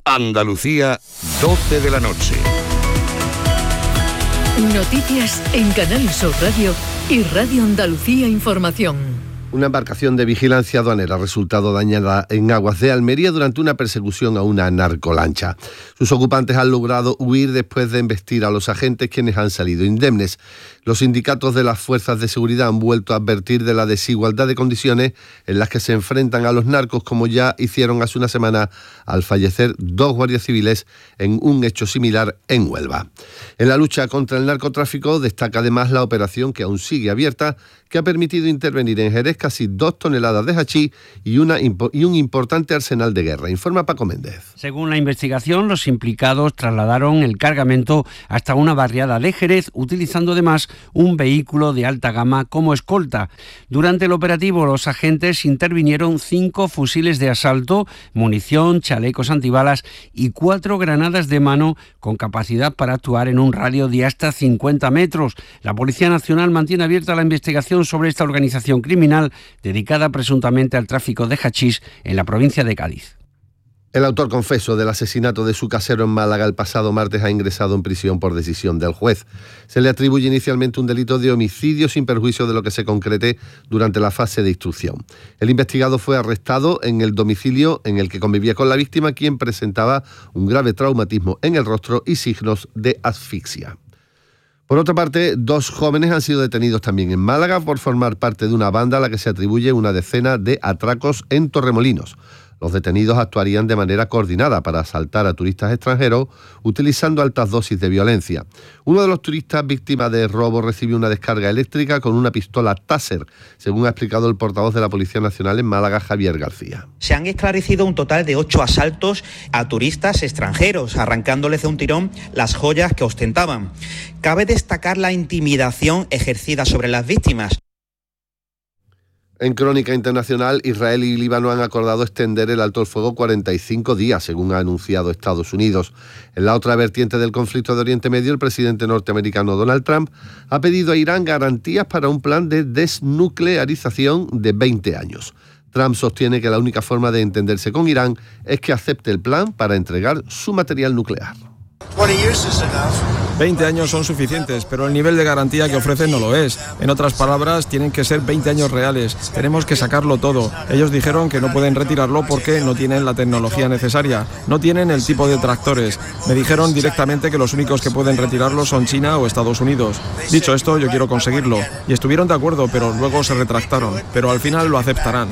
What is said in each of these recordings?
Andalucía, 12 de la noche. Noticias en Canal Sur Radio y Radio Andalucía Información. Una embarcación de vigilancia aduanera ha resultado dañada en aguas de Almería durante una persecución a una narcolancha. Sus ocupantes han logrado huir después de embestir a los agentes, quienes han salido indemnes. Los sindicatos de las fuerzas de seguridad han vuelto a advertir de la desigualdad de condiciones en las que se enfrentan a los narcos, como ya hicieron hace una semana al fallecer 2 guardias civiles en un hecho similar en Huelva. En la lucha contra el narcotráfico destaca además la operación, que aún sigue abierta, que ha permitido intervenir en Jerez casi 2 toneladas de hachís y un importante arsenal de guerra. Informa Paco Méndez. Según la investigación, los implicados trasladaron el cargamento hasta una barriada de Jerez, utilizando además un vehículo de alta gama como escolta. Durante el operativo, los agentes intervinieron 5 fusiles de asalto, munición, chalecos antibalas y 4 granadas de mano con capacidad para actuar en un radio de hasta 50 metros. La Policía Nacional mantiene abierta la investigación sobre esta organización criminal dedicada presuntamente al tráfico de hachís en la provincia de Cádiz. El autor confeso del asesinato de su casero en Málaga el pasado martes ha ingresado en prisión por decisión del juez. Se le atribuye inicialmente un delito de homicidio sin perjuicio de lo que se concrete durante la fase de instrucción. El investigado fue arrestado en el domicilio en el que convivía con la víctima, quien presentaba un grave traumatismo en el rostro y signos de asfixia. Por otra parte, 2 jóvenes han sido detenidos también en Málaga por formar parte de una banda a la que se atribuye una decena de atracos en Torremolinos. Los detenidos actuarían de manera coordinada para asaltar a turistas extranjeros utilizando altas dosis de violencia. Uno de los turistas víctima de robo recibió una descarga eléctrica con una pistola Taser, según ha explicado el portavoz de la Policía Nacional en Málaga, Javier García. Se han esclarecido un total de 8 asaltos a turistas extranjeros, arrancándoles de un tirón las joyas que ostentaban. Cabe destacar la intimidación ejercida sobre las víctimas. En crónica internacional, Israel y Líbano han acordado extender el alto el fuego 45 días, según ha anunciado Estados Unidos. En la otra vertiente del conflicto de Oriente Medio, el presidente norteamericano Donald Trump ha pedido a Irán garantías para un plan de desnuclearización de 20 años. Trump sostiene que la única forma de entenderse con Irán es que acepte el plan para entregar su material nuclear. 20 años son suficientes, pero el nivel de garantía que ofrecen no lo es. En otras palabras, tienen que ser 20 años reales. Tenemos que sacarlo todo. Ellos dijeron que no pueden retirarlo porque no tienen la tecnología necesaria, no tienen el tipo de tractores. Me dijeron directamente que los únicos que pueden retirarlo son China o Estados Unidos. Dicho esto, yo quiero conseguirlo. Y estuvieron de acuerdo, pero luego se retractaron. Pero al final lo aceptarán.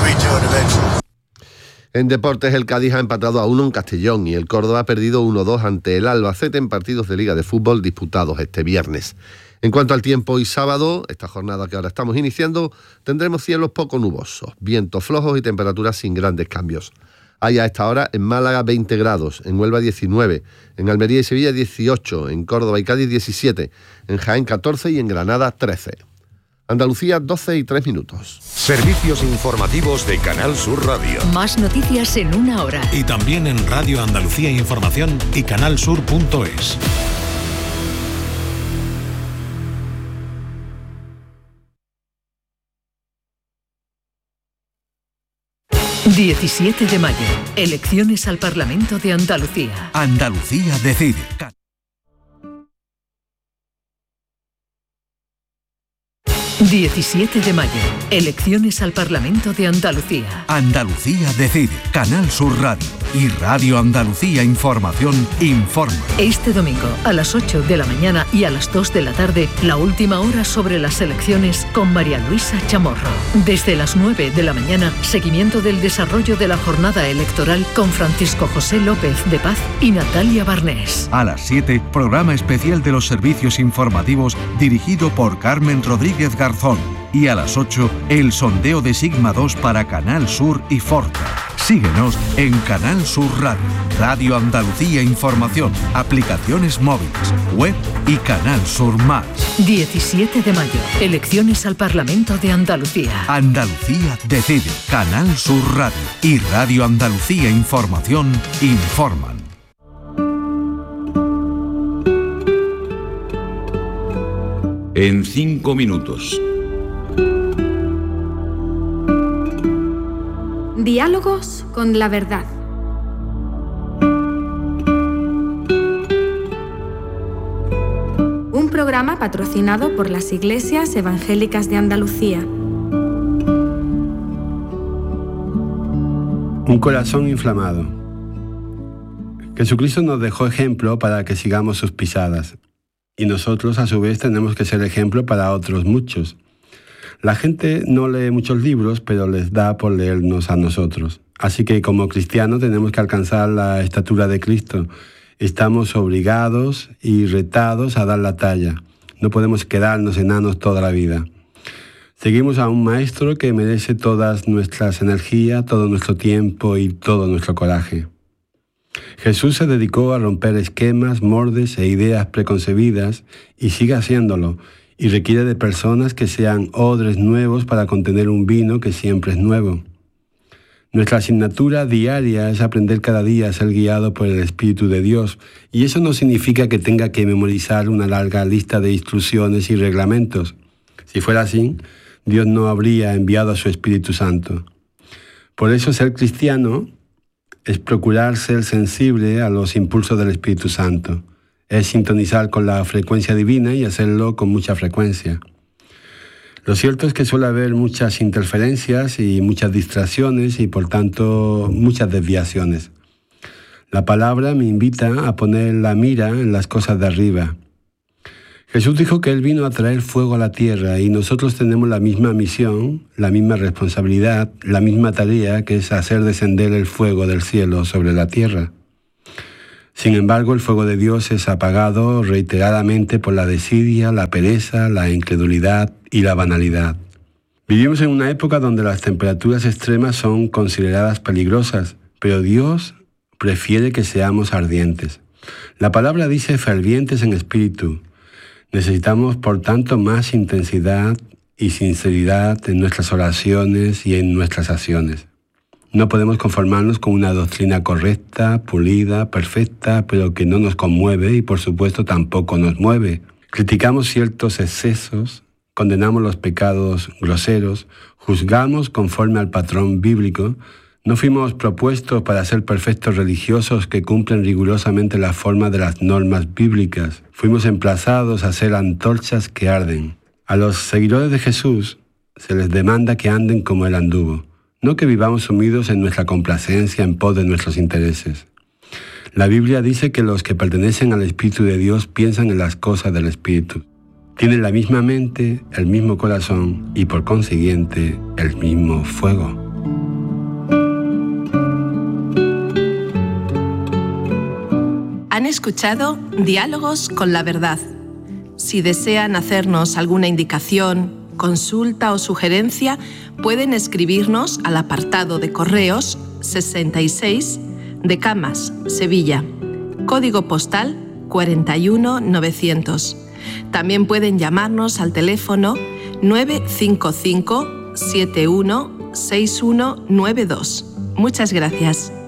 En deportes, el Cádiz ha empatado a 1 en Castellón y el Córdoba ha perdido 1-2 ante el Albacete en partidos de Liga de Fútbol disputados este viernes. En cuanto al tiempo, hoy sábado, esta jornada que ahora estamos iniciando, tendremos cielos poco nubosos, vientos flojos y temperaturas sin grandes cambios. Hay a esta hora en Málaga 20 grados, en Huelva 19, en Almería y Sevilla 18, en Córdoba y Cádiz 17, en Jaén 14 y en Granada 13. Andalucía, 12:03. Servicios informativos de Canal Sur Radio. Más noticias en una hora. Y también en Radio Andalucía Información y canalsur.es. ...17 de mayo... Elecciones al Parlamento de Andalucía. Andalucía decide. 17 de mayo. Elecciones al Parlamento de Andalucía. Andalucía decide. Canal Sur Radio y Radio Andalucía Información informa. Este domingo a las 8 de la mañana y a las 2 de la tarde, la última hora sobre las elecciones con María Luisa Chamorro. Desde las 9 de la mañana, seguimiento del desarrollo de la jornada electoral con Francisco José López de Paz y Natalia Barnés. A las 7, programa especial de los servicios informativos dirigido por Carmen Rodríguez Garzón. Y a las 8, el sondeo de Sigma 2 para Canal Sur y Forta. Síguenos en Canal Sur Radio, Radio Andalucía Información, aplicaciones móviles, web y Canal Sur Más. 17 de mayo, elecciones al Parlamento de Andalucía. Andalucía decide. Canal Sur Radio y Radio Andalucía Información informan. En 5 minutos. Diálogos con la verdad. programa patrocinado por las Iglesias Evangélicas de Andalucía. Un corazón inflamado. Jesucristo nos dejó ejemplo para que sigamos sus pisadas. Y nosotros, a su vez, tenemos que ser ejemplo para otros muchos. La gente no lee muchos libros, pero les da por leernos a nosotros. Así que como cristianos tenemos que alcanzar la estatura de Cristo. Estamos obligados y retados a dar la talla. No podemos quedarnos enanos toda la vida. Seguimos a un maestro que merece todas nuestras energías, todo nuestro tiempo y todo nuestro coraje. Jesús se dedicó a romper esquemas, moldes e ideas preconcebidas y sigue haciéndolo, y requiere de personas que sean odres nuevos para contener un vino que siempre es nuevo. Nuestra asignatura diaria es aprender cada día a ser guiado por el Espíritu de Dios, y eso no significa que tenga que memorizar una larga lista de instrucciones y reglamentos. Si fuera así, Dios no habría enviado a su Espíritu Santo. Por eso ser cristiano es procurar ser sensible a los impulsos del Espíritu Santo. Es sintonizar con la frecuencia divina y hacerlo con mucha frecuencia. Lo cierto es que suele haber muchas interferencias y muchas distracciones y por tanto muchas desviaciones. La palabra me invita a poner la mira en las cosas de arriba. Jesús dijo que Él vino a traer fuego a la tierra y nosotros tenemos la misma misión, la misma responsabilidad, la misma tarea que es hacer descender el fuego del cielo sobre la tierra. Sin embargo, el fuego de Dios es apagado reiteradamente por la desidia, la pereza, la incredulidad y la banalidad. Vivimos en una época donde las temperaturas extremas son consideradas peligrosas, pero Dios prefiere que seamos ardientes. La palabra dice fervientes en espíritu. Necesitamos, por tanto, más intensidad y sinceridad en nuestras oraciones y en nuestras acciones. No podemos conformarnos con una doctrina correcta, pulida, perfecta, pero que no nos conmueve y por supuesto tampoco nos mueve. Criticamos ciertos excesos, condenamos los pecados groseros, juzgamos conforme al patrón bíblico. No fuimos propuestos para ser perfectos religiosos que cumplen rigurosamente la forma de las normas bíblicas. Fuimos emplazados a ser antorchas que arden. A los seguidores de Jesús se les demanda que anden como Él anduvo. No que vivamos sumidos en nuestra complacencia en pos de nuestros intereses. La Biblia dice que los que pertenecen al Espíritu de Dios piensan en las cosas del Espíritu. Tienen la misma mente, el mismo corazón y por consiguiente el mismo fuego. Han escuchado Diálogos con la Verdad. Si desean hacernos alguna indicación, consulta o sugerencia, pueden escribirnos al apartado de correos 66 de Camas, Sevilla, código postal 41900. También pueden llamarnos al teléfono 955 71 6192. Muchas gracias.